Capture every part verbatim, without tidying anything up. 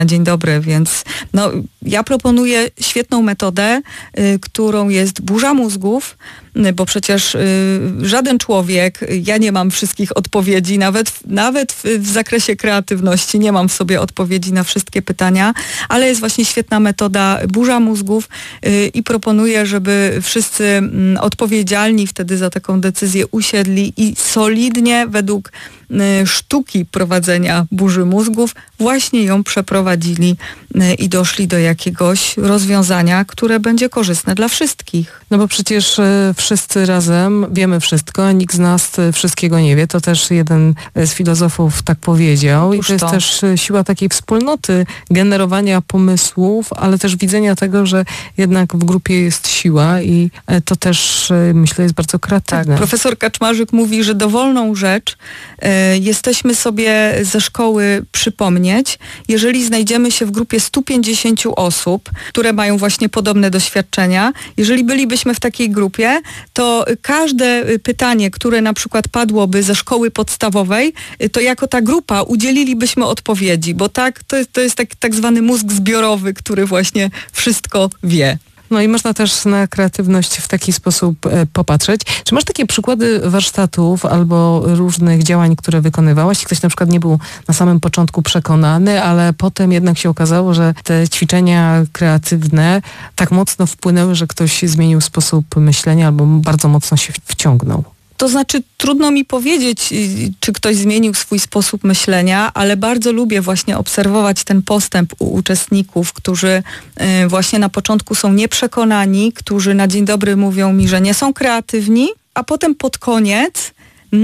Dzień dobry, więc no, ja proponuję świetną metodę, y, którą jest burza mózgów, y, bo przecież y, żaden człowiek, ja nie mam wszystkich odpowiedzi, nawet, nawet w, w zakresie kreatywności nie mam w sobie odpowiedzi na wszystkie pytania, ale jest właśnie świetna metoda burza mózgów y, i proponuję, żeby wszyscy y, odpowiedzialni wtedy za taką decyzję usiedli i solidnie według y, sztuki prowadzenia burzy mózgów właśnie ją przeprowadzili y, i doszli do jakiegoś rozwiązania, które będzie korzystne dla wszystkich. No bo przecież y, wszyscy razem wiemy wszystko, a nikt z nas y, wszystkiego nie wie. To też jeden z filozofów tak powiedział. Otóż I to jest to. też y, siła takiej wspólnoty, generowania pomysłów, ale też widzenia tego, że jednak w grupie jest siła i y, to też y, myślę jest bardzo kreatywne. Tak, profesor Kaczmarzyk mówi, że dowolną rzecz y, jesteśmy sobie ze szkoły przypomnieć, jeżeli znajdziemy się w grupie stu pięćdziesięciu osób, które mają właśnie podobne doświadczenia. Jeżeli bylibyśmy w takiej grupie, to każde pytanie, które na przykład padłoby ze szkoły podstawowej, to jako ta grupa udzielilibyśmy odpowiedzi, bo tak, to jest, to jest tak, tak zwany mózg zbiorowy, który właśnie wszystko wie. No i można też na kreatywność w taki sposób e, popatrzeć. Czy masz takie przykłady warsztatów albo różnych działań, które wykonywałaś? Ktoś na przykład nie był na samym początku przekonany, ale potem jednak się okazało, że te ćwiczenia kreatywne tak mocno wpłynęły, że ktoś zmienił sposób myślenia albo bardzo mocno się wciągnął. To znaczy, trudno mi powiedzieć, czy ktoś zmienił swój sposób myślenia, ale bardzo lubię właśnie obserwować ten postęp u uczestników, którzy właśnie na początku są nieprzekonani, którzy na dzień dobry mówią mi, że nie są kreatywni, a potem pod koniec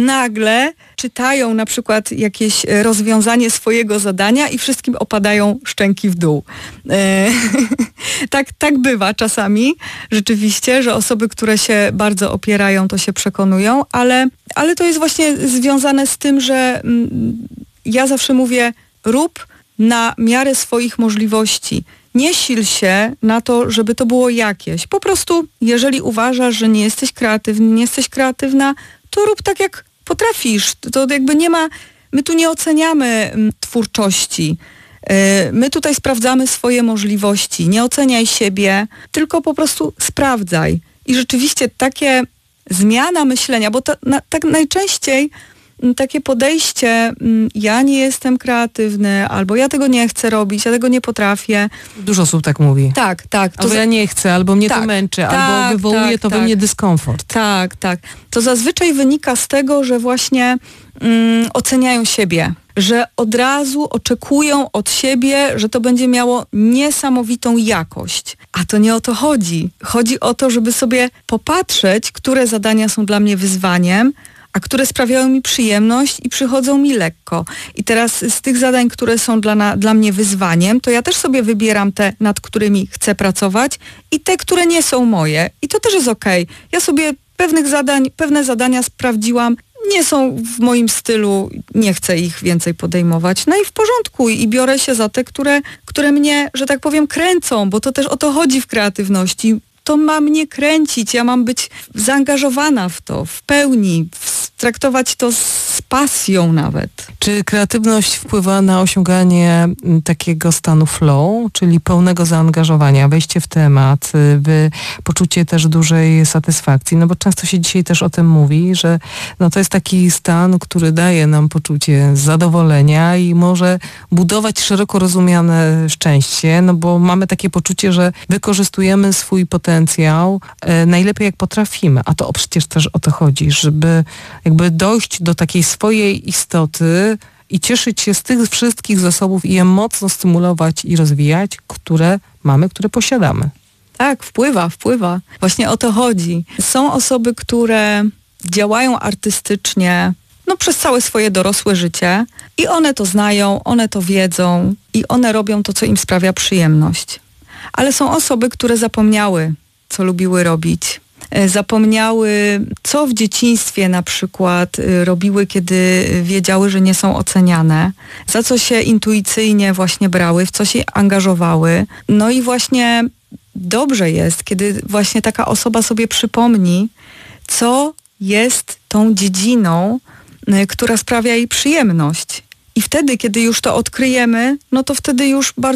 nagle czytają na przykład jakieś rozwiązanie swojego zadania i wszystkim opadają szczęki w dół. E, tak, tak bywa czasami rzeczywiście, że osoby, które się bardzo opierają, to się przekonują, ale, ale to jest właśnie związane z tym, że mm, ja zawsze mówię, rób na miarę swoich możliwości. Nie sil się na to, żeby to było jakieś. Po prostu, jeżeli uważasz, że nie jesteś kreatywny, nie jesteś kreatywna, to rób tak, jak potrafisz. To jakby nie ma, my tu nie oceniamy m, twórczości. Yy, my tutaj sprawdzamy swoje możliwości. Nie oceniaj siebie, tylko po prostu sprawdzaj. I rzeczywiście takie zmiana myślenia, bo to, na, tak najczęściej m, takie podejście, m, ja nie jestem kreatywny, albo ja tego nie chcę robić, ja tego nie potrafię. Dużo osób tak mówi. Tak, tak. To albo za... ja nie chcę, albo mnie tak, to męczy, tak, albo wywołuje tak, to tak. we mnie dyskomfort. Tak, tak. To zazwyczaj wynika z tego, że właśnie mm, oceniają siebie, że od razu oczekują od siebie, że to będzie miało niesamowitą jakość. A to nie o to chodzi. Chodzi o to, żeby sobie popatrzeć, które zadania są dla mnie wyzwaniem, a które sprawiają mi przyjemność i przychodzą mi lekko. I teraz z tych zadań, które są dla, na, dla mnie wyzwaniem, to ja też sobie wybieram te, nad którymi chcę pracować i te, które nie są moje. I to też jest okej. Okay. Ja sobie pewnych zadań, pewne zadania sprawdziłam, nie są w moim stylu, nie chcę ich więcej podejmować. No i w porządku. I biorę się za te, które, które mnie, że tak powiem, kręcą, bo to też o to chodzi w kreatywności. To ma mnie kręcić, ja mam być zaangażowana w to, w pełni, w, traktować to z pasją nawet. Czy kreatywność wpływa na osiąganie takiego stanu flow, czyli pełnego zaangażowania, wejście w temat, by poczucie też dużej satysfakcji? No bo często się dzisiaj też o tym mówi, że no to jest taki stan, który daje nam poczucie zadowolenia i może budować szeroko rozumiane szczęście, no bo mamy takie poczucie, że wykorzystujemy swój potencjał e, najlepiej jak potrafimy, a to przecież też o to chodzi, żeby jakby dojść do takiej swojej istoty i cieszyć się z tych wszystkich zasobów i je mocno stymulować i rozwijać, które mamy, które posiadamy. Tak, wpływa, wpływa. Właśnie o to chodzi. Są osoby, które działają artystycznie no, przez całe swoje dorosłe życie i one to znają, one to wiedzą i one robią to, co im sprawia przyjemność. Ale są osoby, które zapomniały, co lubiły robić. Zapomniały, co w dzieciństwie na przykład robiły, kiedy wiedziały, że nie są oceniane, za co się intuicyjnie właśnie brały, w co się angażowały. No i właśnie dobrze jest, kiedy właśnie taka osoba sobie przypomni, co jest tą dziedziną, która sprawia jej przyjemność. I wtedy, kiedy już to odkryjemy, no to wtedy już bardzo